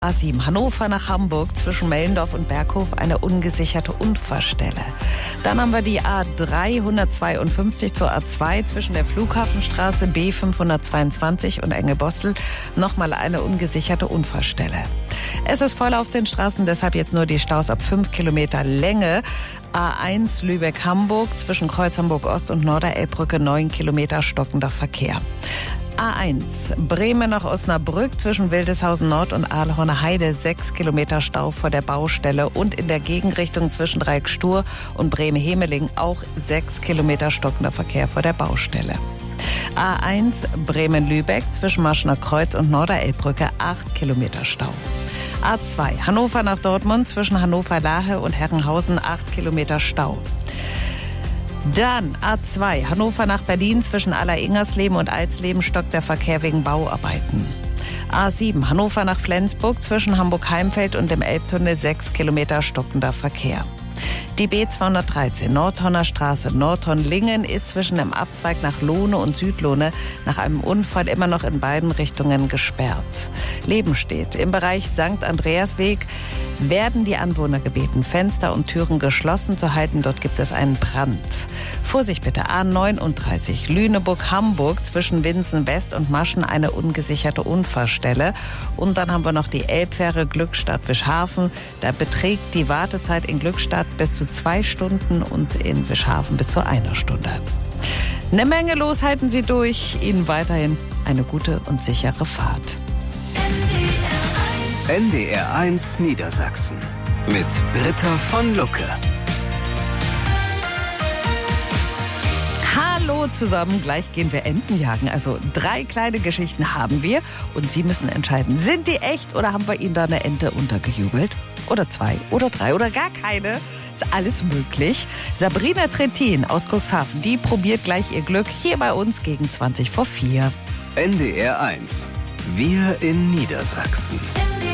A7 Hannover nach Hamburg zwischen Mellendorf und Berghof eine ungesicherte Unfallstelle. Dann haben wir die A352 zur A2 zwischen der Flughafenstraße B522 und Engelbostel nochmal eine ungesicherte Unfallstelle. Es ist voll auf den Straßen, deshalb jetzt nur die Staus ab 5 Kilometer Länge. A1 Lübeck-Hamburg zwischen Kreuz Hamburg-Ost und Norderelbbrücke 9 Kilometer stockender Verkehr. A1 Bremen nach Osnabrück zwischen Wildeshausen Nord und Ahlhorner Heide 6 Kilometer Stau vor der Baustelle und in der Gegenrichtung zwischen Dreieck-Stur und Bremen-Hemeling auch 6 Kilometer stockender Verkehr vor der Baustelle. A1 Bremen-Lübeck zwischen Marschner Kreuz und Norderelbbrücke 8 Kilometer Stau. A2 Hannover nach Dortmund zwischen Hannover-Lahe und Herrenhausen 8 Kilometer Stau. Dann A2 Hannover nach Berlin zwischen Aller-Ingersleben und Alsleben stockt der Verkehr wegen Bauarbeiten. A7 Hannover nach Flensburg zwischen Hamburg-Heimfeld und dem Elbtunnel 6 Kilometer stockender Verkehr. Die B213 Nordhorner Straße Nordhorn-Lingen ist zwischen dem Abzweig nach Lohne und Südlohne nach einem Unfall immer noch in beiden Richtungen gesperrt. Leben steht. Im Bereich St. Andreasweg werden die Anwohner gebeten, Fenster und Türen geschlossen zu halten. Dort gibt es einen Brand. Vorsicht bitte, A39 Lüneburg-Hamburg zwischen Winsen West und Maschen eine ungesicherte Unfallstelle. Und dann haben wir noch die Elbfähre Glückstadt-Wischhafen. Da beträgt die Wartezeit in Glückstadt bis zu 2 Stunden und in Wischhafen bis zu 1 Stunde. Eine Menge los, halten Sie durch. Ihnen weiterhin eine gute und sichere Fahrt. NDR1 Niedersachsen mit Britta von Lucke. Hallo zusammen, gleich gehen wir Enten jagen. Also 3 kleine Geschichten haben wir und Sie müssen entscheiden, sind die echt oder haben wir Ihnen da eine Ente untergejubelt? Oder 2 oder 3 oder gar keine? Ist alles möglich. Sabrina Trittin aus Cuxhaven, die probiert gleich ihr Glück hier bei uns gegen 4:20. NDR1. Wir in Niedersachsen.